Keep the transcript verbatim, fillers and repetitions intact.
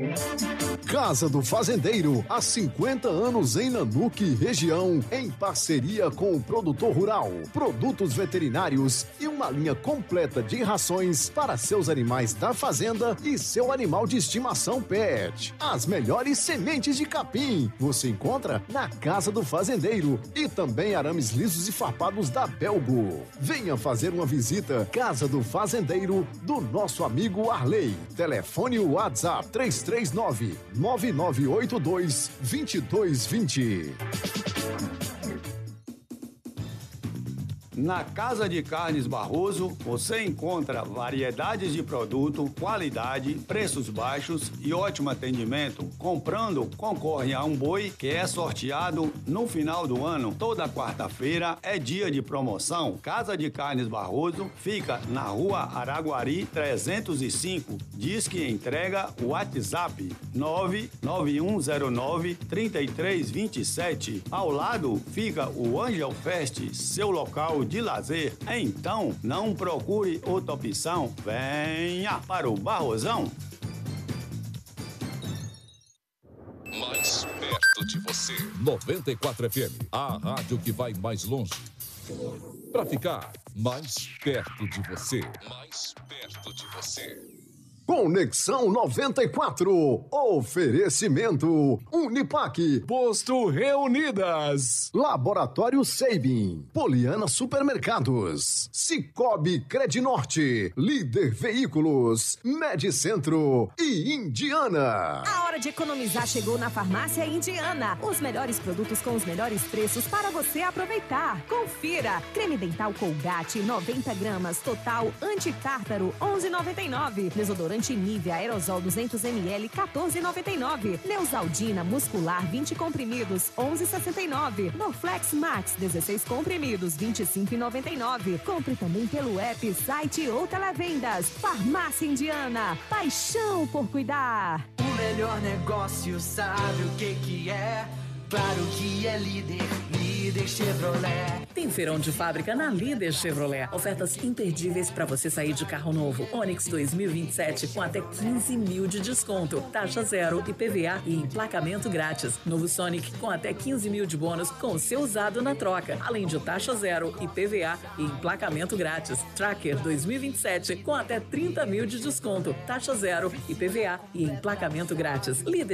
Casa do Fazendeiro, há cinquenta anos em Nanuque, região, em parceria com o produtor rural, produtos veterinários e uma linha completa de rações para seus animais da fazenda e seu animal de estimação pet. As melhores sementes de capim você encontra na Casa do Fazendeiro e também arames lisos e farpados da Belgo. Venha fazer uma visita. Casa do Fazendeiro, do nosso amigo Arley. Telefone WhatsApp três três nove, nove nove oito dois, dois dois dois zero. Na Casa de Carnes Barroso, você encontra variedades de produto, qualidade, preços baixos e ótimo atendimento. Comprando, concorre a um boi que é sorteado no final do ano. Toda quarta-feira é dia de promoção. Casa de Carnes Barroso fica na Rua Araguari trezentos e cinco. Diz que entrega o WhatsApp nove nove um zero nove, três três dois sete. Ao lado fica o Angel Fest, seu local de lazer. Então, não procure outra opção. Venha para o Barrosão. Mais perto de você. noventa e quatro F M, a rádio que vai mais longe. Para ficar mais perto de você. Mais perto de você. Conexão noventa e quatro. Oferecimento Unipaque, Posto Reunidas, Laboratório Seibin, Poliana Supermercados, Cicobi Credinorte, Líder Veículos, Medicentro e Indiana. A hora de economizar chegou na Farmácia Indiana. Os melhores produtos com os melhores preços para você aproveitar. Confira. Creme dental Colgate noventa gramas, total anti-tártaro onze reais e noventa e nove centavos. Desodorante Nivea Aerosol duzentos mililitros quatorze reais e noventa e nove centavos. Neusaldina Muscular vinte comprimidos onze reais e sessenta e nove centavos. Norflex Max dezesseis comprimidos vinte e cinco reais e noventa e nove centavos. Compre também pelo app, site ou televendas. Farmácia Indiana. Paixão por cuidar. O melhor negócio sabe o que que é? Claro que é Líder, Líder Chevrolet. Tem feirão de fábrica na Líder Chevrolet. Ofertas imperdíveis para você sair de carro novo. Onix dois mil e vinte e sete com até quinze mil de desconto. Taxa zero, I P V A e emplacamento grátis. Novo Sonic com até quinze mil de bônus com o seu usado na troca. Além de taxa zero, I P V A e emplacamento grátis. Tracker dois mil e vinte e sete com até trinta mil de desconto. Taxa zero, I P V A e emplacamento grátis. Líder